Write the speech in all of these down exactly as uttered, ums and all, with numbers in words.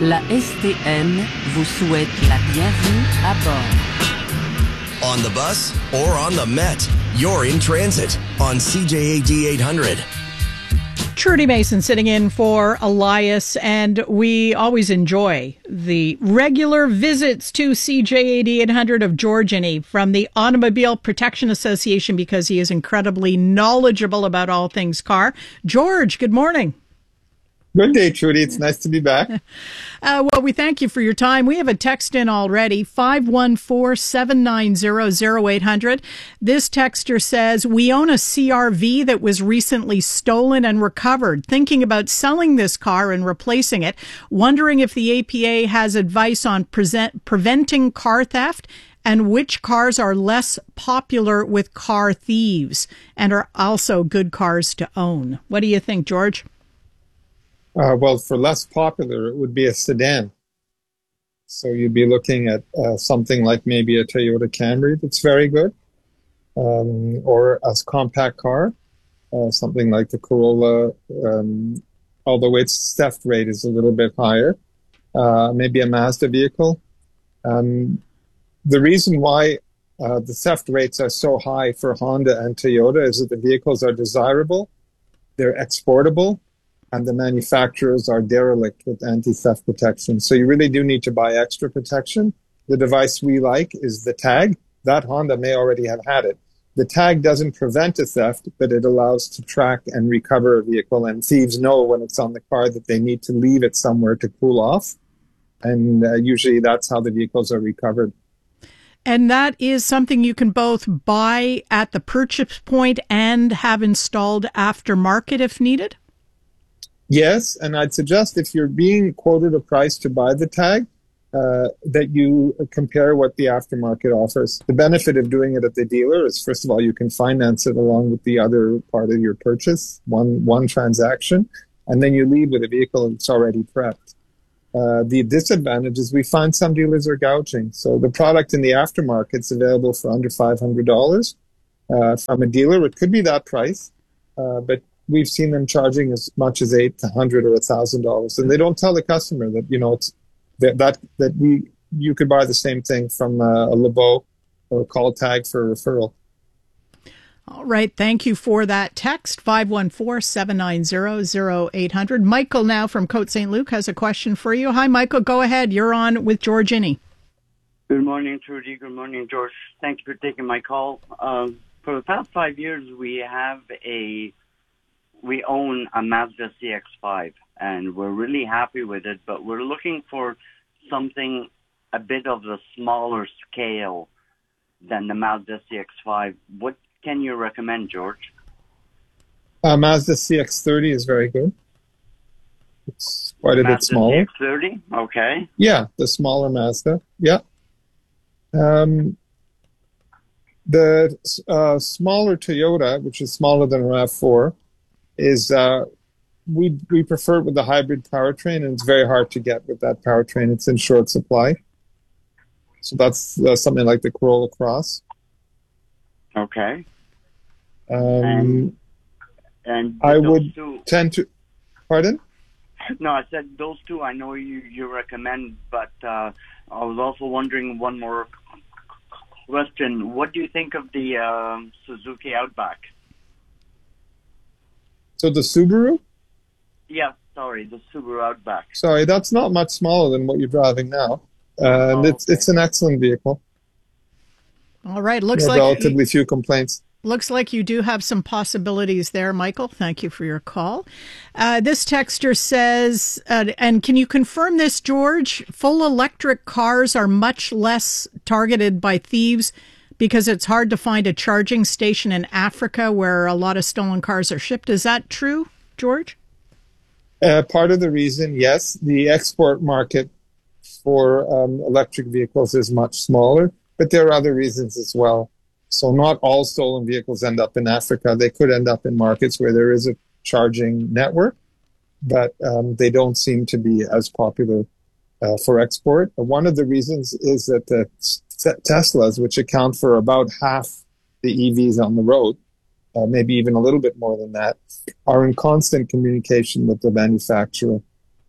La S T M vous souhaite la bienvenue à bord. On the bus or on the Met, you're in transit on C J A D eight hundred. Trudy Mason sitting in for Elias, and we always enjoy the regular visits to C J A D eight hundred of George Inney from the Automobile Protection Association because he is incredibly knowledgeable about all things car. George, good morning. Good day, Trudy. It's nice to be back. Uh, well, we thank you for your time. We have a text in already, five one four, seven nine zero, zero eight hundred. This texter says, we own a C R V that was recently stolen and recovered. Thinking about selling this car and replacing it. Wondering if the A P A has advice on present, preventing car theft and which cars are less popular with car thieves and are also good cars to own. What do you think, George? Uh, well, for less popular, it would be a sedan. So you'd be looking at uh, something like maybe a Toyota Camry that's very good, um, or a compact car, uh, something like the Corolla, um, although its theft rate is a little bit higher, uh, maybe a Mazda vehicle. Um, the reason why uh, the theft rates are so high for Honda and Toyota is that the vehicles are desirable, they're exportable, and the manufacturers are derelict with anti-theft protection. So you really do need to buy extra protection. The device we like is the tag. That Honda may already have had it. The tag doesn't prevent a theft, but it allows to track and recover a vehicle. And thieves know when it's on the car that they need to leave it somewhere to cool off. And uh, usually that's how the vehicles are recovered. And that is something you can both buy at the purchase point and have installed aftermarket if needed? Yes, and I'd suggest if you're being quoted a price to buy the tag, uh, that you compare what the aftermarket offers. The benefit of doing it at the dealer is, first of all, you can finance it along with the other part of your purchase, one one transaction, and then you leave with a vehicle that's already prepped. Uh, the disadvantage is we find some dealers are gouging. So the product in the aftermarket is available for under five hundred dollars uh, from a dealer. It could be that price, uh, but we've seen them charging as much as eight to hundred or a thousand dollars, and they don't tell the customer that you know it's that that, that we you could buy the same thing from uh, a LeBeau or a call tag for a referral. All right, thank you for that text five one four, seven nine zero, zero eight hundred. Michael now from Côte Saint Luc has a question for you. Hi, Michael. Go ahead. You're on with George Inney. Good morning, Trudy. Good morning, George. Thank you for taking my call. Um, for the past five years, we have a We own a Mazda C X five, and we're really happy with it, but we're looking for something a bit of a smaller scale than the Mazda C X five. What can you recommend, George? Uh, Mazda C X thirty is very good. It's quite a Mazda bit smaller. C X thirty? Okay. Yeah, the smaller Mazda. Yeah. Um, the uh, smaller Toyota, which is smaller than a RAV four, is uh, we we prefer it with the hybrid powertrain, and it's very hard to get with that powertrain. It's in short supply. So that's uh, something like the Corolla Cross. Okay. Um, and and I those would two, tend to... Pardon? No, I said those two I know you, you recommend, but uh, I was also wondering one more question. What do you think of the um, Suzuki Outback? So the Subaru? Yeah, sorry, the Subaru Outback. Sorry, that's not much smaller than what you're driving now. Uh, Oh, and it's okay. it's an excellent vehicle. All right, looks There are like relatively few complaints. looks like you do have some possibilities there, Michael. Thank you for your call. Uh, this texter says, uh, and can you confirm this, George? Full electric cars are much less targeted by thieves because it's hard to find a charging station in Africa where a lot of stolen cars are shipped. Is that true, George? Uh, part of the reason, yes, the export market for um, electric vehicles is much smaller, but there are other reasons as well. So not all stolen vehicles end up in Africa. They could end up in markets where there is a charging network, but um, they don't seem to be as popular uh, for export. One of the reasons is that the Teslas, which account for about half the E Vs on the road, uh, maybe even a little bit more than that, are in constant communication with the manufacturer.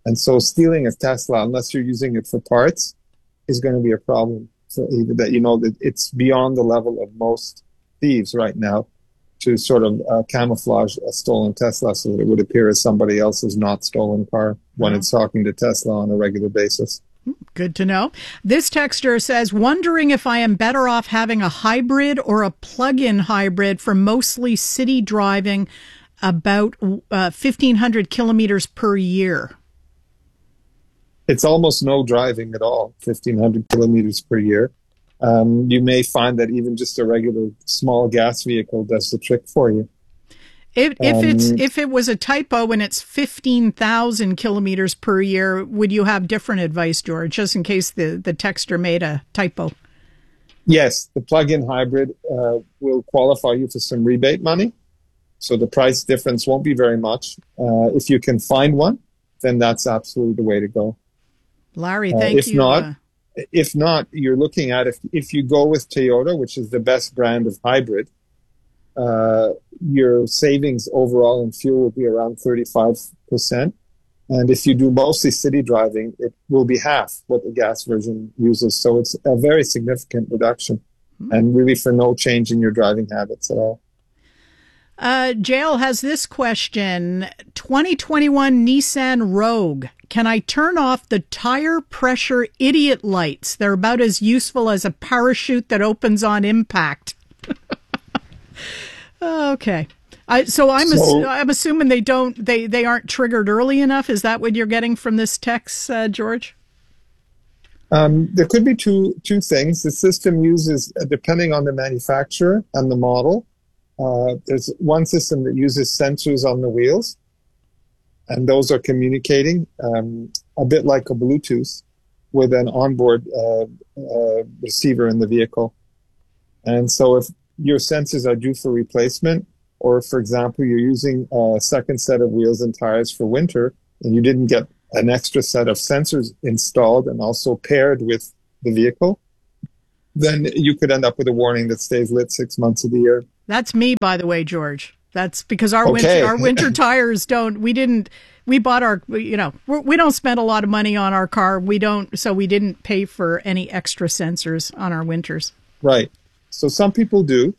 And so stealing a Tesla, unless you're using it for parts, is going to be a problem. So that, you know, that it's beyond the level of most thieves right now to sort of uh, camouflage a stolen Tesla so that it would appear as somebody else's not stolen car when Wow. it's talking to Tesla on a regular basis. Good to know. This texter says, wondering if I am better off having a hybrid or a plug-in hybrid for mostly city driving about uh, fifteen hundred kilometers per year. It's almost no driving at all, fifteen hundred kilometers per year. Um, you may find that even just a regular small gas vehicle does the trick for you. If, if Um, it's if it was a typo and it's fifteen thousand kilometers per year, would you have different advice, George, just in case the, the texter made a typo? Yes, the plug-in hybrid uh, will qualify you for some rebate money. So the price difference won't be very much. Uh, if you can find one, then that's absolutely the way to go. Larry, Uh, thank if you. not, uh, If not, you're looking at if if you go with Toyota, which is the best brand of hybrid, uh, your savings overall in fuel will be around thirty-five percent. And if you do mostly city driving, it will be half what the gas version uses. So it's a very significant reduction and really for no change in your driving habits at all. Uh, Jail has this question. twenty twenty-one Nissan Rogue. Can I turn off the tire pressure idiot lights? They're about as useful as a parachute that opens on impact. Okay. I, so I'm So- ass- I'm assuming they don't they, they aren't triggered early enough. Is that what you're getting from this text, uh, George? Um, there could be two two things. The system uses, uh, depending on the manufacturer and the model, uh, there's one system that uses sensors on the wheels, and those are communicating um, a bit like a Bluetooth with an onboard uh, uh, receiver in the vehicle. And so if your sensors are due for replacement, or for example, you're using a second set of wheels and tires for winter, and you didn't get an extra set of sensors installed and also paired with the vehicle, then you could end up with a warning that stays lit six months of the year. That's me, by the way, George. That's because our Okay. winter our winter tires don't. We didn't. We bought our. You know, we're, we don't spend a lot of money on our car. We don't. So we didn't pay for any extra sensors on our winters. Right. So some people do.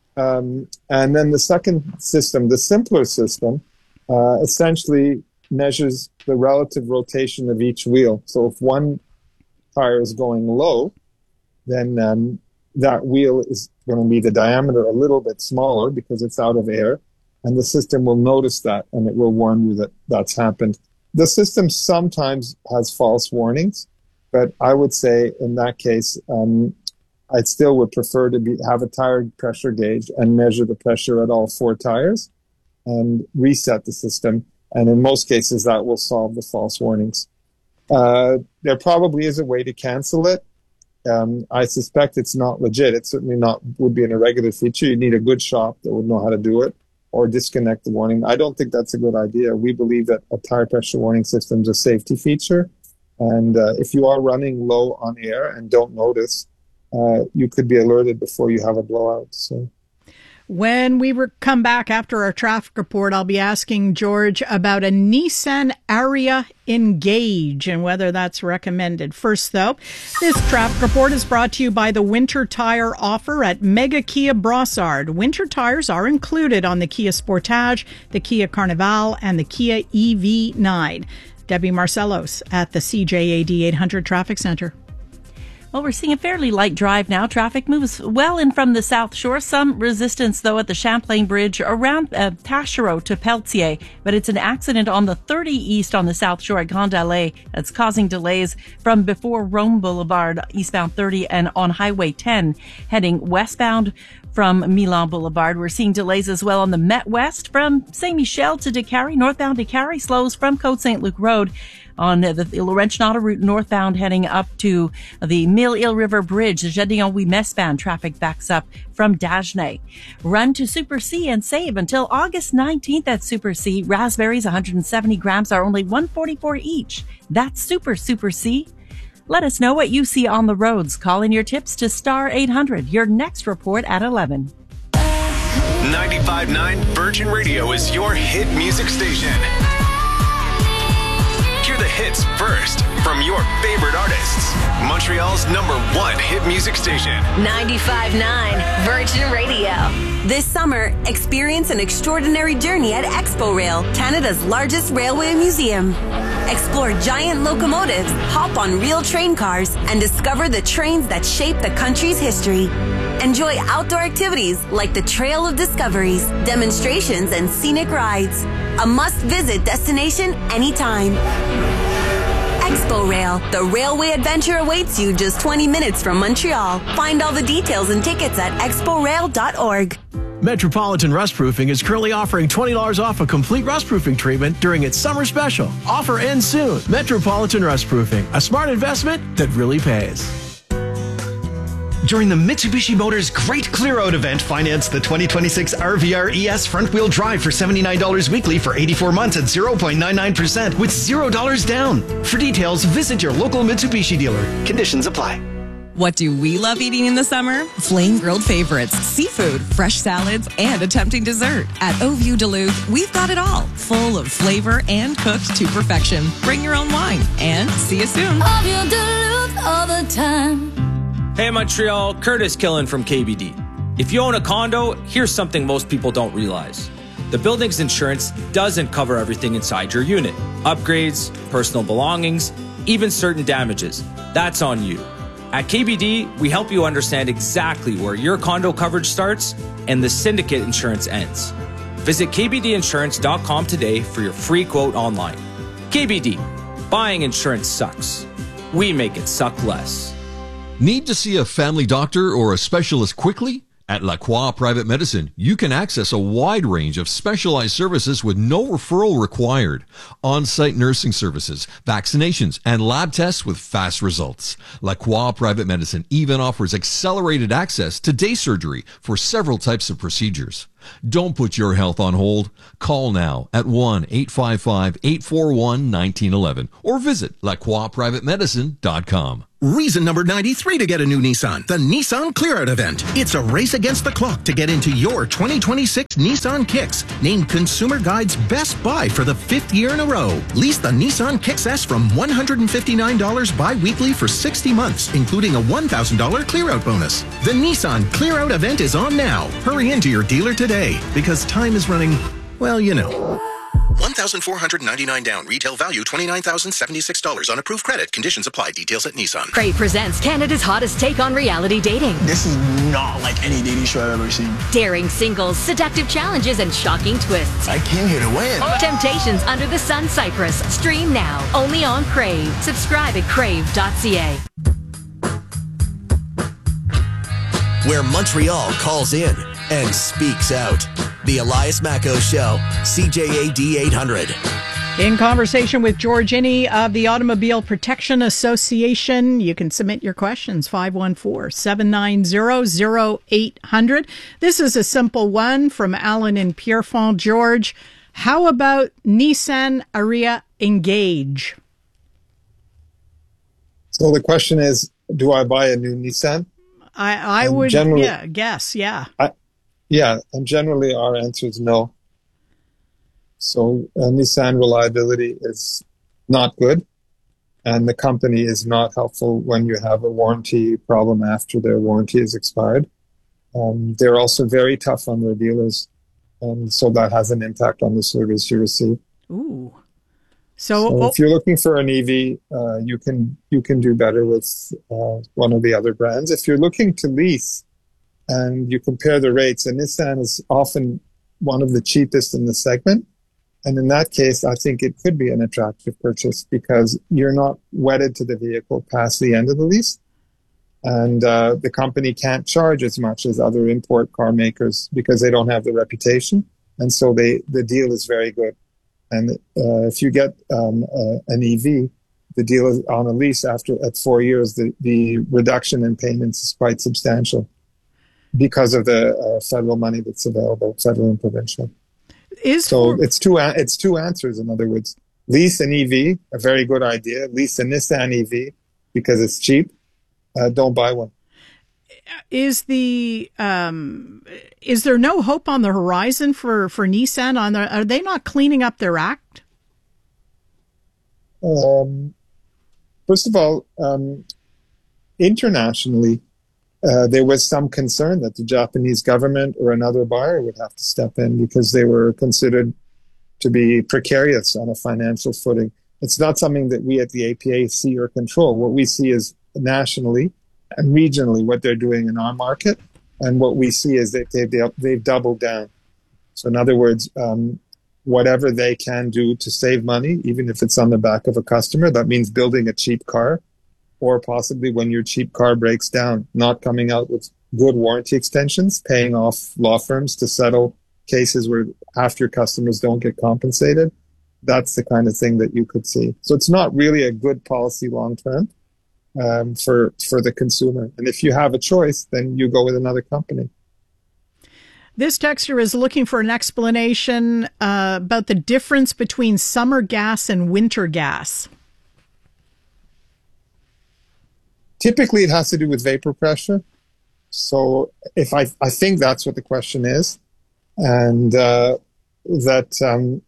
Um, and then the second system, the simpler system, uh, essentially measures the relative rotation of each wheel. So if one tire is going low, then um, that wheel is going to be the diameter a little bit smaller because it's out of air, and the system will notice that and it will warn you that that's happened. The system sometimes has false warnings, but I would say in that case, um, I still would prefer to be, have a tire pressure gauge and measure the pressure at all four tires and reset the system. And in most cases, that will solve the false warnings. Uh, there probably is a way to cancel it. Um, I suspect it's not legit. It certainly not would be an irregular feature. You need a good shop that would know how to do it or disconnect the warning. I don't think that's a good idea. We believe that a tire pressure warning system is a safety feature. And uh, if you are running low on air and don't notice, uh, you could be alerted before you have a blowout. So. When we re- come back after our traffic report, I'll be asking George about a Nissan Ariya Engage and whether that's recommended. First, though, this traffic report is brought to you by the winter tire offer at Mega Kia Brossard. Winter tires are included on the Kia Sportage, the Kia Carnival, and the Kia E V nine. Debbie Marcellos at the C J A D eight hundred Traffic Center. Well, we're seeing a fairly light drive now. Traffic moves well in from the South Shore. Some resistance, though, at the Champlain Bridge around uh, Taschereau to Pelletier. But it's an accident on the thirty East on the South Shore at Grand Allée that's causing delays from before Rome Boulevard, eastbound thirty, and on Highway ten, heading westbound from Milan Boulevard. We're seeing delays as well on the Met West from Saint Michel to Décarie. Northbound Décarie slows from Côte Saint Luc Road. On the, the Laurentian route northbound heading up to the Mille-Île River Bridge, the Gédéon-Ouimet traffic backs up from Dagenais. Run to Super C and save until August nineteenth at Super C. Raspberries one hundred seventy grams are only one dollar forty-four each. That's Super Super C. Let us know what you see on the roads. Call in your tips to Star eight hundred. Your next report at eleven. ninety-five point nine Virgin Radio is your hit music station. Here's Hear the hits first from your favorite artists. Montreal's number one hit music station. ninety-five point nine Virgin Radio. This summer, experience an extraordinary journey at Expo Rail, Canada's largest railway museum. Explore giant locomotives, hop on real train cars, and discover the trains that shape the country's history. Enjoy outdoor activities like the Trail of Discoveries, demonstrations, and scenic rides. A must-visit destination anytime. Expo Rail, the railway adventure awaits you just twenty minutes from Montreal. Find all the details and tickets at expo rail dot org. Metropolitan Rustproofing is currently offering twenty dollars off a complete rustproofing treatment during its summer special. Offer ends soon. Metropolitan Rustproofing, a smart investment that really pays. During the Mitsubishi Motors Great Clear Out event, finance the twenty twenty-six R V R E S front-wheel drive for seventy-nine dollars weekly for eighty-four months at zero point nine nine percent with zero dollars down. For details, visit your local Mitsubishi dealer. Conditions apply. What do we love eating in the summer? Flame grilled favorites, seafood, fresh salads, and a tempting dessert. At Au View Duluth, we've got it all, full of flavor and cooked to perfection. Bring your own wine, and see you soon. Au View Duluth all the time. Hey Montreal, Curtis Killen from K B D. If you own a condo, here's something most people don't realize. The building's insurance doesn't cover everything inside your unit. Upgrades, personal belongings, even certain damages. That's on you. At K B D, we help you understand exactly where your condo coverage starts and the syndicate insurance ends. Visit k b d insurance dot com today for your free quote online. K B D, buying insurance sucks. We make it suck less. Need to see a family doctor or a specialist quickly? At La Croix Private Medicine, you can access a wide range of specialized services with no referral required. On-site nursing services, vaccinations, and lab tests with fast results. La Croix Private Medicine even offers accelerated access to day surgery for several types of procedures. Don't put your health on hold. Call now at one eight five five, eight four one, one nine one one or visit la croix private medicine dot com. Reason number ninety-three to get a new Nissan, the Nissan Clear Out event. It's a race against the clock to get into your twenty twenty-six Nissan Kicks, named Consumer Guide's best buy for the fifth year in a row. Lease the Nissan Kicks S from one hundred fifty-nine dollars bi-weekly for sixty months, including a one thousand dollars Clear Out bonus. The Nissan Clear Out event is on now. Hurry into your dealer today, because time is running, well, you know. one thousand four hundred ninety-nine dollars down. Retail value twenty-nine thousand seventy-six dollars on approved credit. Conditions apply. Details at Nissan. Crave presents Canada's hottest take on reality dating. This is not like any dating show I've ever seen. Daring singles, seductive challenges, and shocking twists. I came here to win. Temptations Under the Sun Cyprus. Stream now. Only on Crave. Subscribe at crave dot c a. Where Montreal calls in and speaks out. The Elias Macco Show, C J A D eight hundred. In conversation with George Inney of the Automobile Protection Association, you can submit your questions, five one four, seven nine zero, zero eight hundred. This is a simple one from Alan in Pierrefonds. George, how about Nissan Ariya Engage? So the question is, do I buy a new Nissan? I, I would, yeah, guess, yeah. I, yeah, and generally our answer is no. So uh, Nissan reliability is not good, and the company is not helpful when you have a warranty problem after their warranty is expired. Um, they're also very tough on their dealers, and so that has an impact on the service you receive. Ooh. So, So, so if you're looking for an E V, uh, you can you can do better with uh, one of the other brands. If you're looking to lease and you compare the rates, and Nissan is often one of the cheapest in the segment, and in that case, I think it could be an attractive purchase because you're not wedded to the vehicle past the end of the lease, and uh, the company can't charge as much as other import car makers because they don't have the reputation, and so they the deal is very good. And uh, if you get um, uh, an E V, the deal is on a lease after at four years, the, the reduction in payments is quite substantial because of the uh, federal money that's available, federal and provincial. Is so for- it's two it's two answers. In other words, lease an E V, a very good idea. Lease a Nissan E V because it's cheap. Uh, don't buy one. Is the um, is there no hope on the horizon for, for Nissan? On the, are they not cleaning up their act? Um, first of all, um, internationally, uh, there was some concern that the Japanese government or another buyer would have to step in because they were considered to be precarious on a financial footing. It's not something that we at the A P A see or control. What we see is nationally and regionally what they're doing in our market, and what we see is that they've, they've doubled down. So in other words, um, whatever they can do to save money, even if it's on the back of a customer, that means building a cheap car, or possibly when your cheap car breaks down, not coming out with good warranty extensions, paying off law firms to settle cases where half your customers don't get compensated. That's the kind of thing that you could see. So it's not really a good policy long term um, for for the consumer. And if you have a choice, then you go with another company. This texter is looking for an explanation uh, about the difference between summer gas and winter gas. Typically, it has to do with vapor pressure. So if I, I think that's what the question is. And uh, that um,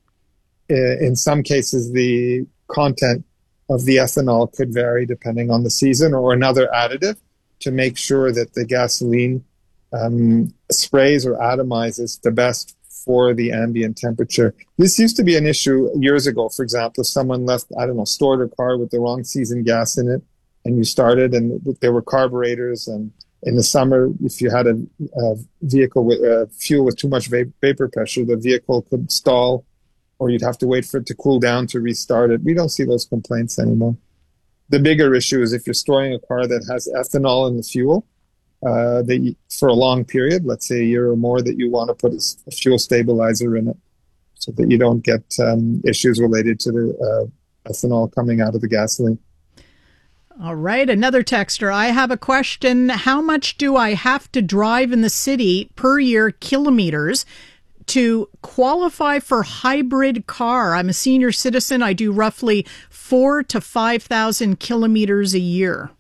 in some cases, the content of the ethanol could vary depending on the season, or another additive to make sure that the gasoline um, sprays or atomizes the best for the ambient temperature. This used to be an issue years ago. For example, if someone left, I don't know, stored a car with the wrong season gas in it, and you started and there were carburetors, and in the summer, if you had a, a vehicle with uh, fuel with too much va- vapor pressure, the vehicle could stall, or you'd have to wait for it to cool down to restart it. We don't see those complaints anymore. The bigger issue is if you're storing a car that has ethanol in the fuel, uh, that you, for a long period, let's say a year or more, that you want to put a, a fuel stabilizer in it so that you don't get um, issues related to the uh, ethanol coming out of the gasoline. All right, another texter. I have a question. How much do I have to drive in the city per year kilometers to qualify for hybrid car? I'm a senior citizen. I do roughly four to five thousand kilometers a year.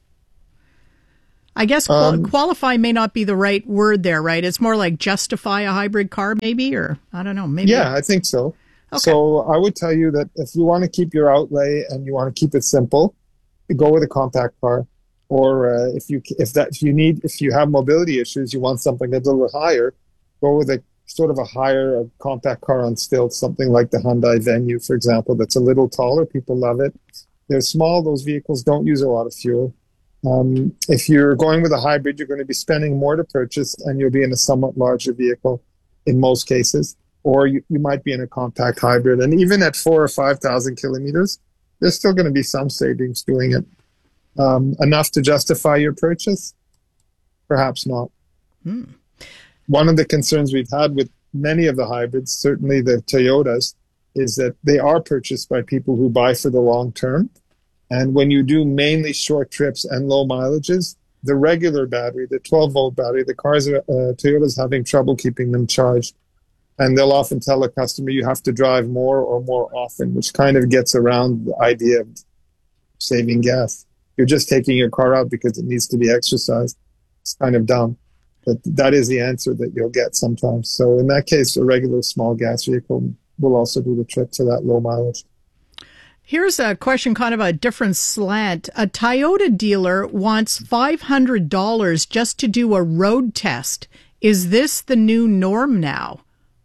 I guess qual- um, qualify may not be the right word there, right? It's more like justify a hybrid car, maybe, or I don't know, maybe. Yeah, I think so. Okay. So I would tell you that if you want to keep your outlay and you want to keep it simple, go with a compact car. Or uh, if you if that if you need if you have mobility issues, you want something that's a little higher, go with a sort of a higher a compact car on stilts, something like the Hyundai Venue, for example, that's a little taller. People love it. They're small. Those vehicles don't use a lot of fuel. Um, if you're going with a hybrid, you're going to be spending more to purchase, and you'll be in a somewhat larger vehicle in most cases. Or you, you might be in a compact hybrid. And even at four or five thousand kilometers, there's still going to be some savings doing it. Um, enough to justify your purchase? Perhaps not. Hmm. One of the concerns we've had with many of the hybrids, certainly the Toyotas, is that they are purchased by people who buy for the long term. And when you do mainly short trips and low mileages, the regular battery, the twelve volt battery, the cars, uh, Toyota's having trouble keeping them charged. And they'll often tell a customer you have to drive more or more often, which kind of gets around the idea of saving gas. You're just taking your car out because it needs to be exercised. It's kind of dumb. But that is the answer that you'll get sometimes. So in that case, a regular small gas vehicle will also do the trip to that low mileage. Here's a question, kind of a different slant. A Toyota dealer wants five hundred dollars just to do a road test. Is this the new norm now?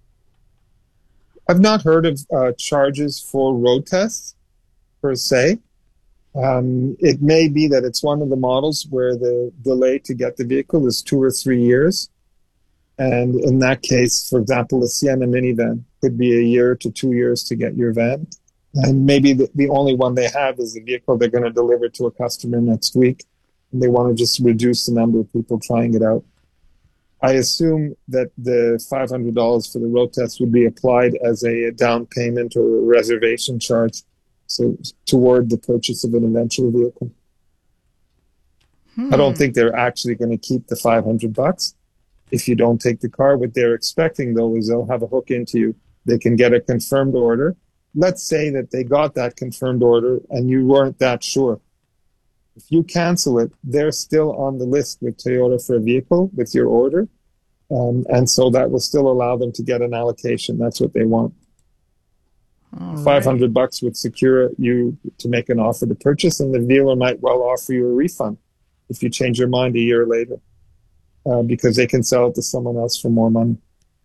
I've not heard of uh, charges for road tests per se. Um, it may be that it's one of the models where the delay to get the vehicle is two or three years. And in that case, for example, a Sienna minivan could be a year to two years to get your van. And maybe the, the only one they have is the vehicle they're going to deliver to a customer next week. And they want to just reduce the number of people trying it out. I assume that the five hundred dollars for the road test would be applied as a down payment or a reservation charge, so toward the purchase of an eventual vehicle. Hmm. I don't think they're actually going to keep the five hundred bucks if you don't take the car. What they're expecting, though, is they'll have a hook into you. They can get a confirmed order. Let's say that they got that confirmed order and you weren't that sure. If you cancel it, they're still on the list with Toyota for a vehicle with your order. Um, and so that will still allow them to get an allocation. That's what they want. All five hundred right. bucks would secure you to make an offer to purchase, and the dealer might well offer you a refund if you change your mind a year later, uh, because they can sell it to someone else for more money.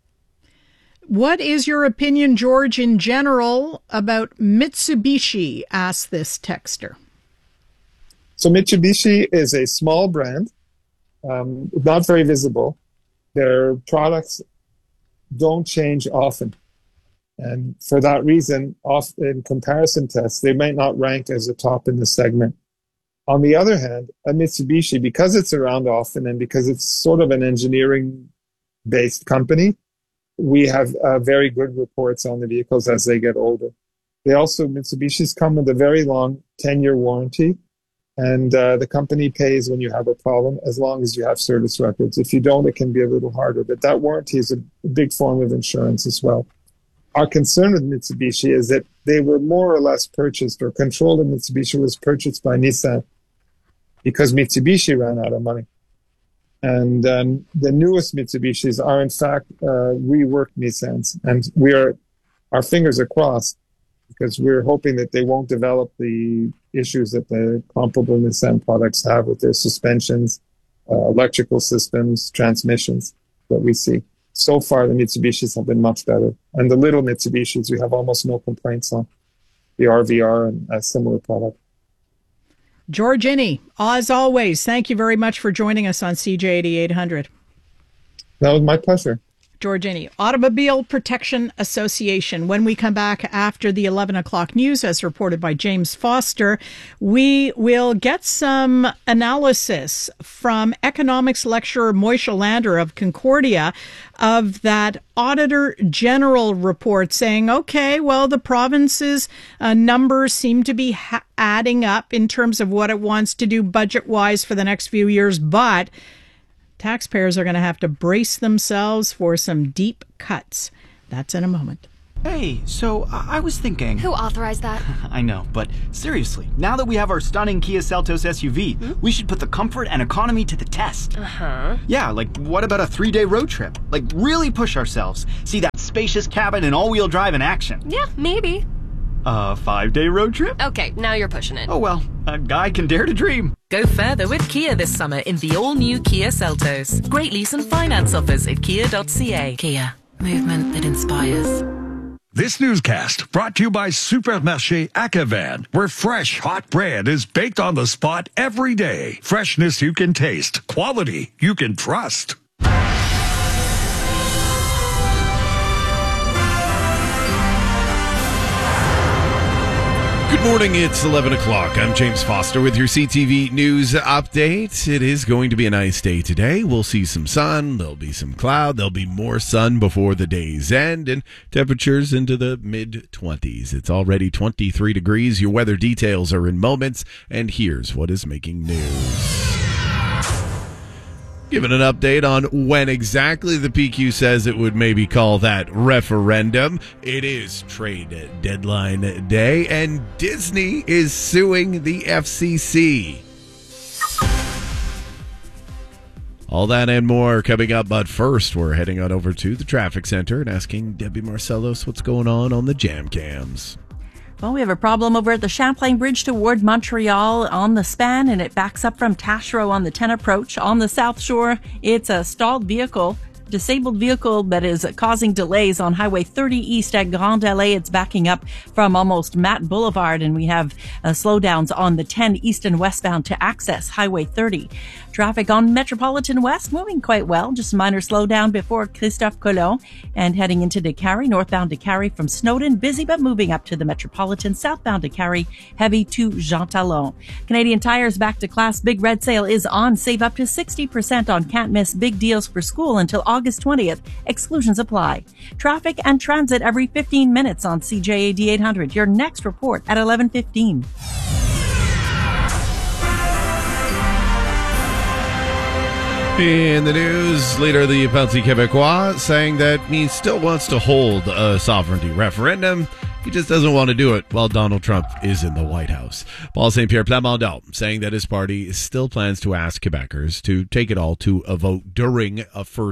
What is your opinion, George, in general about Mitsubishi? Asked this texter. So Mitsubishi is a small brand, um, not very visible. Their products don't change often. And for that reason, off in comparison tests, they might not rank as a top in the segment. On the other hand, a Mitsubishi, because it's around often and because it's sort of an engineering-based company, we have uh, very good reports on the vehicles as they get older. They also, Mitsubishis come with a very long ten-year warranty, and uh, the company pays when you have a problem as long as you have service records. If you don't, it can be a little harder, but that warranty is a big form of insurance as well. Our concern with Mitsubishi is that they were more or less purchased, or control of Mitsubishi was purchased by Nissan because Mitsubishi ran out of money. And um, the newest Mitsubishis are, in fact, uh, reworked Nissans. And we are, our fingers are crossed because we're hoping that they won't develop the issues that the comparable Nissan products have with their suspensions, uh, electrical systems, transmissions that we see. So far, the Mitsubishis have been much better. And the little Mitsubishis, we have almost no complaints on. The R V R and a similar product. George Inney, as always, thank you very much for joining us on C J eighty-eight hundred. That was my pleasure. George Inney, Automobile Protection Association. When we come back after the eleven o'clock news, as reported by James Foster, we will get some analysis from economics lecturer Moishe Lander of Concordia of that Auditor General report saying, okay, well, the province's uh, numbers seem to be ha- adding up in terms of what it wants to do budget-wise for the next few years, but taxpayers are going to have to brace themselves for some deep cuts. That's in a moment. Hey, so I, I was thinking... Who authorized that? I know, but seriously, now that we have our stunning Kia Seltos S U V, hmm? we should put the comfort and economy to the test. Uh-huh. Yeah, like what about a three-day road trip? Like really push ourselves. See that spacious cabin and all-wheel drive in action. Yeah, maybe. A five-day road trip? Okay, now you're pushing it. Oh well, a guy can dare to dream. Go further with Kia this summer in the all-new Kia Seltos. Great lease and finance offers at kia dot c a. Kia, movement that inspires. This newscast brought to you by Supermarché Akavan, where fresh, hot bread is baked on the spot every day. Freshness you can taste, quality you can trust. Good morning, it's eleven o'clock. I'm James Foster with your C T V News Update. It is going to be a nice day today. We'll see some sun, there'll be some cloud, there'll be more sun before the day's end, and temperatures into the mid-twenties. It's already twenty-three degrees. Your weather details are in moments, and here's what is making news. Given an update on when exactly the P Q says it would maybe call that referendum. It is trade deadline day, and Disney is suing the F C C. All that and more coming up, but first we're heading on over to the traffic center and asking Debbie Marcellos what's going on on the jam cams. Well, we have a problem over at the Champlain Bridge toward Montreal on the span, and it backs up from Taschereau on the ten approach. On the South Shore, it's a stalled vehicle, disabled vehicle that is causing delays on Highway thirty East at Grand Allée. It's backing up from almost Matt Boulevard, and we have uh, slowdowns on the ten east and westbound to access Highway thirty. Traffic on Metropolitan West moving quite well. Just a minor slowdown before Christophe Colomb and heading into DeCarry, northbound DeCarry from Snowden. Busy but moving up to the Metropolitan, southbound DeCarry, heavy to Jean Talon. Canadian Tire's back to class. Big Red Sale is on. Save up to sixty percent on can't miss big deals for school until August twentieth. Exclusions apply. Traffic and transit every fifteen minutes on C J eighty-eight hundred. Your next report at eleven fifteen. In the news, leader of the Parti Québécois saying that he still wants to hold a sovereignty referendum. He just doesn't want to do it while Donald Trump is in the White House. Paul Saint Pierre Plamondon saying that his party still plans to ask Quebecers to take it all to a vote during a first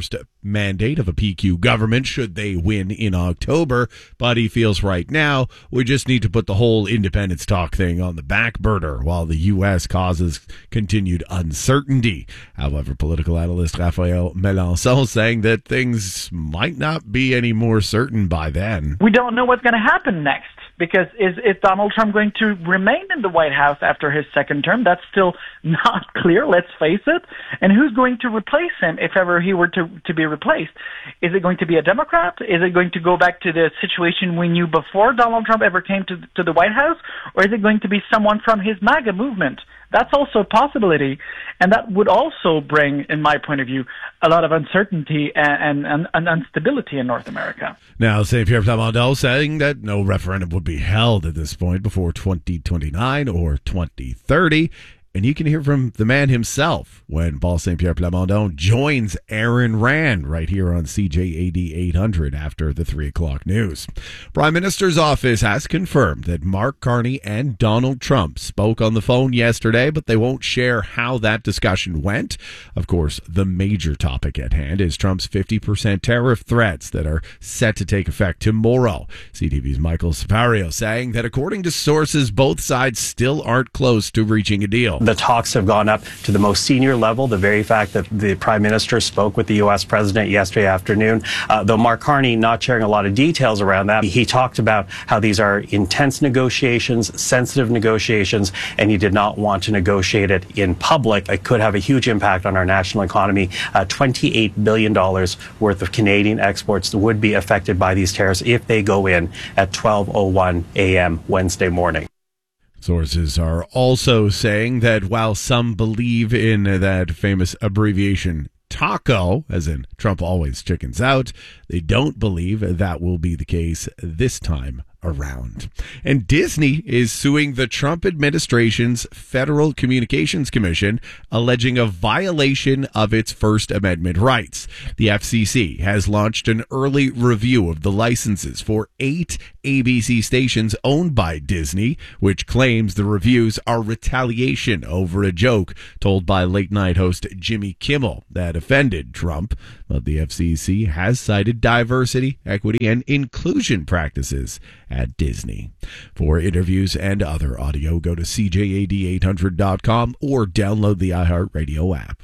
mandate of a P Q government should they win in October, but he feels right now we just need to put the whole independence talk thing on the back burner while the U S causes continued uncertainty. However, political analyst Raphael Melançon saying that things might not be any more certain by then. We don't know what's going to happen next. Because is, is Donald Trump going to remain in the White House after his second term? That's still not clear, let's face it. And who's going to replace him if ever he were to, to be replaced? Is it going to be a Democrat? Is it going to go back to the situation we knew before Donald Trump ever came to, to the White House? Or is it going to be someone from his MAGA movement? That's also a possibility. And that would also bring, in my point of view, a lot of uncertainty and, and, and instability in North America. Now, Saint Pierre Plamondon saying that no referendum would be held at this point before twenty twenty-nine or twenty thirty. And you can hear from the man himself when Paul Saint Pierre Plamondon joins Aaron Rand right here on C J A D eight hundred after the three o'clock news. Prime Minister's office has confirmed that Mark Carney and Donald Trump spoke on the phone yesterday, but they won't share how that discussion went. Of course, the major topic at hand is Trump's fifty percent tariff threats that are set to take effect tomorrow. C T V's Michael Safario saying that according to sources, both sides still aren't close to reaching a deal. The talks have gone up to the most senior level. The very fact that the Prime Minister spoke with the U S President yesterday afternoon, uh, though Mark Carney not sharing a lot of details around that, he talked about how these are intense negotiations, sensitive negotiations, and he did not want to negotiate it in public. It could have a huge impact on our national economy. Uh, twenty-eight billion dollars worth of Canadian exports would be affected by these tariffs if they go in at twelve oh one a.m. Wednesday morning. Sources are also saying that while some believe in that famous abbreviation TACO, as in Trump always chickens out, they don't believe that will be the case this time around. And Disney is suing the Trump administration's Federal Communications Commission, alleging a violation of its First Amendment rights. The F C C has launched an early review of the licenses for eight A B C stations owned by Disney, which claims the reviews are retaliation over a joke told by late-night host Jimmy Kimmel that offended Trump. But the F C C has cited diversity, equity, and inclusion practices at Disney. For interviews and other audio, go to C J A D eight hundred dot com or download the iHeartRadio app.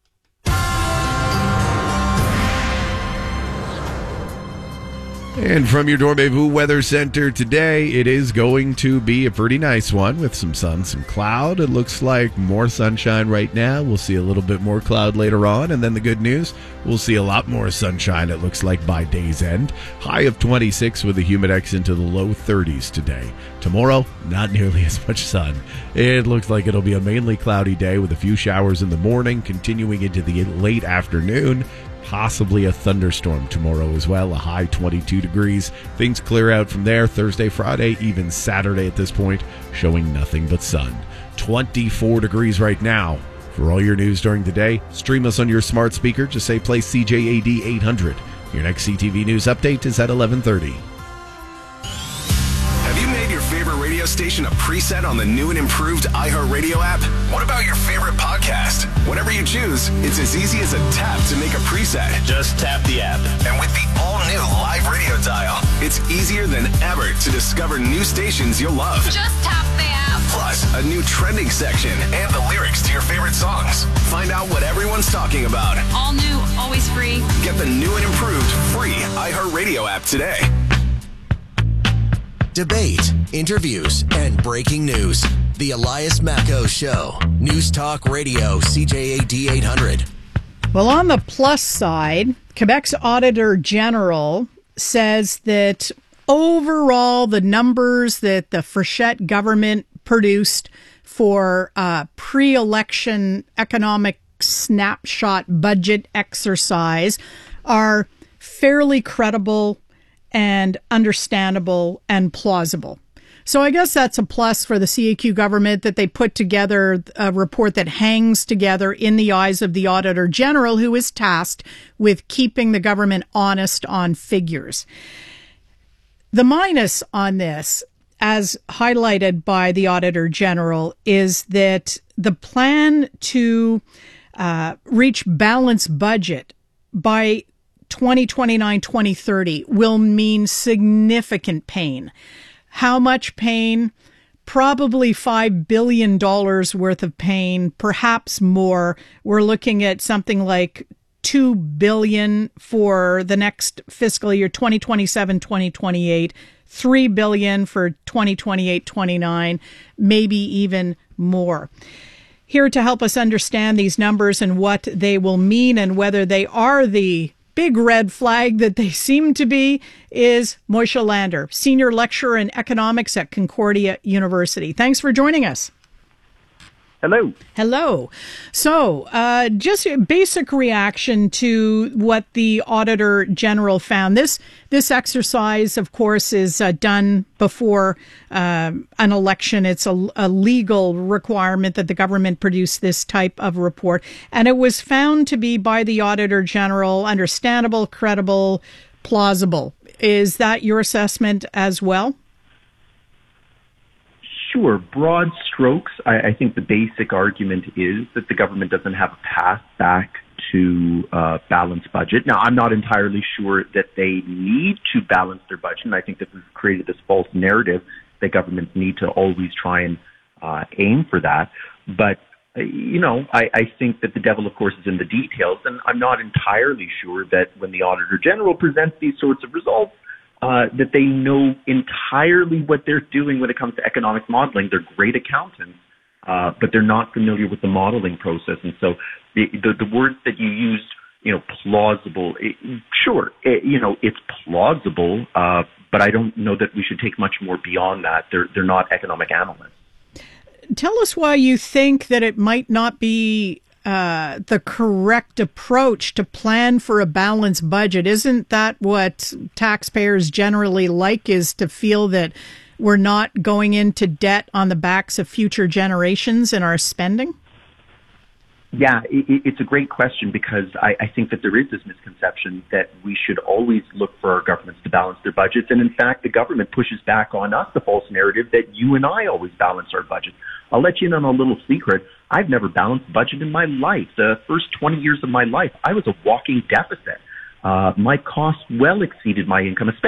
And from your Dormez-vous Weather Center today, it is going to be a pretty nice one with some sun, some cloud. It looks like more sunshine right now. We'll see a little bit more cloud later on. And then the good news, we'll see a lot more sunshine, it looks like, by day's end. High of twenty-six with a humidex into the low thirties today. Tomorrow, not nearly as much sun. It looks like it'll be a mainly cloudy day with a few showers in the morning, continuing into the late afternoon. Possibly a thunderstorm tomorrow as well, a high twenty-two degrees. Things clear out from there Thursday, Friday, even Saturday at this point, showing nothing but sun. twenty-four degrees right now. For all your news during the day, stream us on your smart speaker. Just say play C J A D eight hundred. Your next C T V News update is at eleven thirty. Have you made your favorite radio station a preset on the new and improved iHeartRadio app? What about your favorite podcast? Whatever you choose, it's as easy as a tap to make a preset. Just tap the app. And with the all-new live radio dial, it's easier than ever to discover new stations you'll love. Just tap the app. Plus, a new trending section and the lyrics to your favorite songs. Find out what everyone's talking about. All new, always free. Get the new and improved free iHeartRadio app today. Debate, interviews, and breaking news. The Elias Macco Show. News Talk Radio, C J A D eight hundred. Well, on the plus side, Quebec's Auditor General says that overall the numbers that the Frechette government produced for a pre-election economic snapshot budget exercise are fairly credible and understandable and plausible. So I guess that's a plus for the C A Q government that they put together a report that hangs together in the eyes of the Auditor General, who is tasked with keeping the government honest on figures. The minus on this, as highlighted by the Auditor General, is that the plan to uh, reach balanced budget by twenty twenty-nine, twenty thirty will mean significant pain. How much pain? Probably five billion dollars worth of pain, perhaps more. We're looking at something like two billion dollars for the next fiscal year, twenty twenty-seven, twenty twenty-eight, three billion dollars for twenty twenty-eight, twenty-nine, maybe even more. Here to help us understand these numbers and what they will mean and whether they are the big red flag that they seem to be is Moishe Lander, Senior Lecturer in Economics at Concordia University. Thanks for joining us. Hello. Hello. So, uh, just a basic reaction to what the Auditor General found. This this exercise, of course, is uh, done before uh, an election. It's a, a legal requirement that the government produce this type of report. And it was found to be by the Auditor General understandable, credible, plausible. Is that your assessment as well? Sure. Broad strokes, I, I think the basic argument is that the government doesn't have a path back to uh, balanced budget. Now, I'm not entirely sure that they need to balance their budget, and I think that we've created this false narrative that governments need to always try and uh, aim for that. But, uh, you know, I, I think that the devil, of course, is in the details, and I'm not entirely sure that when the Auditor General presents these sorts of results, Uh, that they know entirely what they're doing when it comes to economic modeling. They're great accountants, uh, but they're not familiar with the modeling process. And so the, the, the words that you used, you know, plausible, it, sure, it, you know, it's plausible, uh, but I don't know that we should take much more beyond that. They're, they're not economic analysts. Tell us why you think that it might not be Uh, the correct approach to plan for a balanced budget. Isn't that what taxpayers generally like, is to feel that we're not going into debt on the backs of future generations in our spending? Yeah, it, it's a great question because I, I think that there is this misconception that we should always look for our governments to balance their budgets. And in fact, the government pushes back on us the false narrative that you and I always balance our budget. I'll let you in on a little secret. I've never balanced a budget in my life. The first twenty years of my life, I was a walking deficit. Uh, my costs well exceeded my income, especially